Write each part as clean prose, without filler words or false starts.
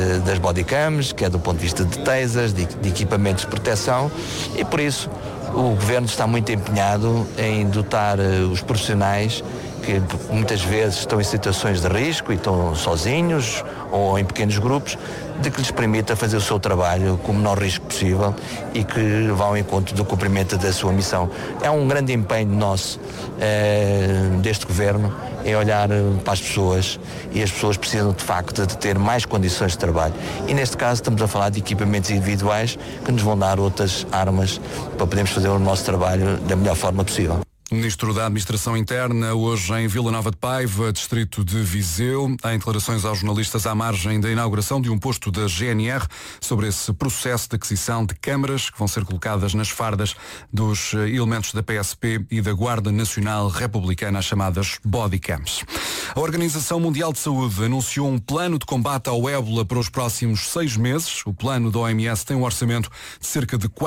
das bodycams, quer do ponto de vista de tasers, de equipamentos de proteção, e por isso o Governo está muito empenhado em dotar os profissionais que muitas vezes estão em situações de risco e estão sozinhos ou em pequenos grupos, de que lhes permita fazer o seu trabalho com o menor risco possível e que vá ao encontro do cumprimento da sua missão. É um grande empenho nosso, deste Governo, em olhar para as pessoas, e as pessoas precisam de facto de ter mais condições de trabalho. E neste caso estamos a falar de equipamentos individuais que nos vão dar outras armas para podermos fazer o nosso trabalho da melhor forma possível. O Ministro da Administração Interna, hoje em Vila Nova de Paiva, distrito de Viseu, em declarações aos jornalistas à margem da inauguração de um posto da GNR sobre esse processo de aquisição de câmaras que vão ser colocadas nas fardas dos elementos da PSP e da Guarda Nacional Republicana, as chamadas bodycams. A Organização Mundial de Saúde anunciou um plano de combate ao ébola para os próximos 6 meses. O plano da OMS tem um orçamento de cerca de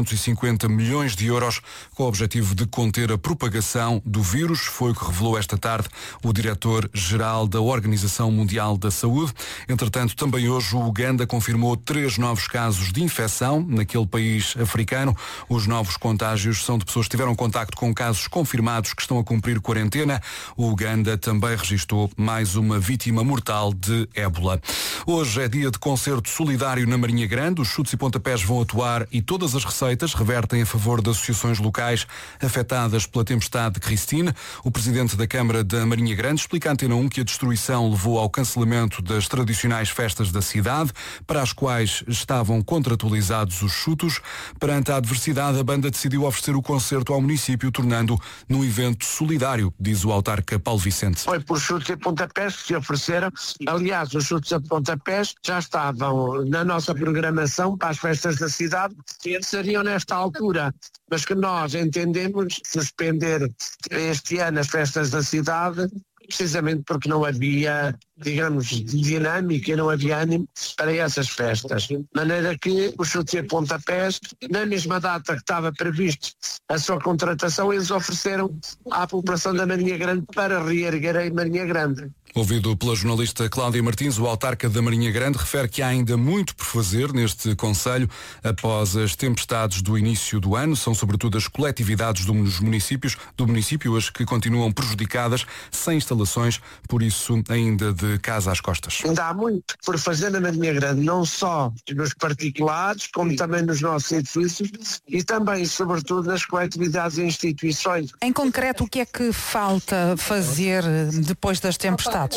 450 milhões de euros, com o objetivo de conter a propagação do vírus. Foi o que revelou esta tarde o diretor-geral da Organização Mundial da Saúde. Entretanto, também hoje o Uganda confirmou 3 novos casos de infecção naquele país africano. Os novos contágios são de pessoas que tiveram contacto com casos confirmados que estão a cumprir quarentena. O Uganda também registrou mais uma vítima mortal de ébola. Hoje é dia de concerto solidário na Marinha Grande. Os chutes e pontapés vão atuar e todas as receitas revertem a favor de associações locais afetadas pela tempestade Christine. O presidente da Câmara da Marinha Grande explica à Antena 1 que a destruição levou ao cancelamento das tradicionais festas da cidade, para as quais estavam contratualizados os chutos. Perante a adversidade, a banda decidiu oferecer o concerto ao município, tornando num evento solidário, diz o autarca Paulo Vicente. Foi por chutes e pontapés que se ofereceram. Aliás, os chutes e pontapés já estavam na nossa programação para as festas da cidade, que seriam nesta altura, mas que nós entendemos suspender este ano as festas da cidade, precisamente porque não havia, digamos, dinâmica, não havia ânimo para essas festas. De maneira que os chutes e pontapés, na mesma data que estava previsto a sua contratação, eles ofereceram à população da Marinha Grande para reerguer a Marinha Grande. Ouvido pela jornalista Cláudia Martins, o autarca da Marinha Grande refere que há ainda muito por fazer neste concelho após as tempestades do início do ano. São sobretudo as coletividades dos municípios as que continuam prejudicadas, sem instalações, por isso ainda de casa às costas. Ainda há muito por fazer na Marinha Grande, não só nos particulares, como também nos nossos edifícios e também, sobretudo, nas coletividades e instituições. Em concreto, o que é que falta fazer depois das tempestades?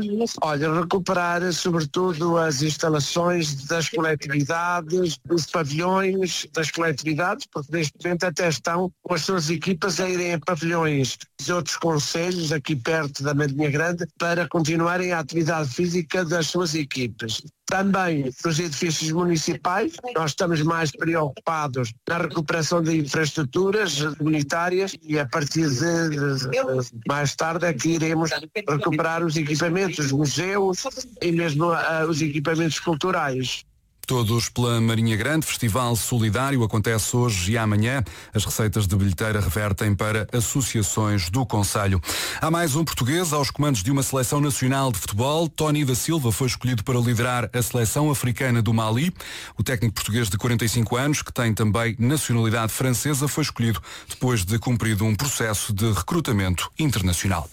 Olha, recuperar sobretudo as instalações das coletividades, os pavilhões das coletividades, porque neste momento até estão com as suas equipas a irem a pavilhões de outros concelhos aqui perto da Marinha Grande para continuarem a atividade física das suas equipas. Também nos edifícios municipais, nós estamos mais preocupados na recuperação de infraestruturas comunitárias e a partir de mais tarde é que iremos recuperar os equipamentos, museus e mesmo os equipamentos culturais. Todos pela Marinha Grande, festival solidário acontece hoje e amanhã. As receitas de bilheteira revertem para associações do concelho. Há mais um português aos comandos de uma seleção nacional de futebol. Tony da Silva foi escolhido para liderar a seleção africana do Mali. O técnico português de 45 anos, que tem também nacionalidade francesa, foi escolhido depois de cumprido um processo de recrutamento internacional.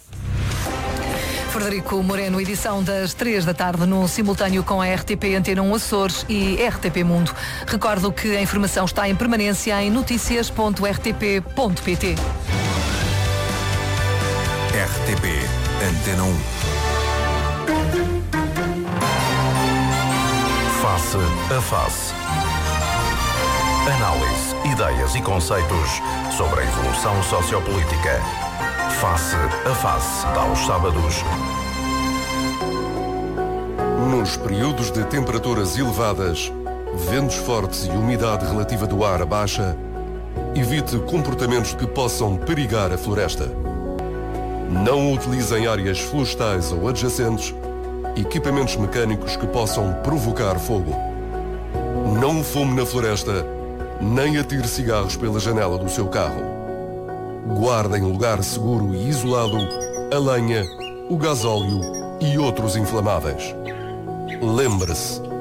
Frederico Moreno, edição das 3 da tarde, num simultâneo com a RTP Antena 1 Açores e RTP Mundo. Recordo que a informação está em permanência em noticias.rtp.pt. RTP Antena 1. Face a face. Análise, ideias e conceitos sobre a evolução sociopolítica. Face a face, aos sábados. Nos períodos de temperaturas elevadas, ventos fortes e umidade relativa do ar baixa, evite comportamentos que possam perigar a floresta. Não utilizem áreas florestais ou adjacentes, equipamentos mecânicos que possam provocar fogo. Não fume na floresta, nem atire cigarros pela janela do seu carro. Guarde em lugar seguro e isolado a lenha, o gasóleo e outros inflamáveis. Lembre-se,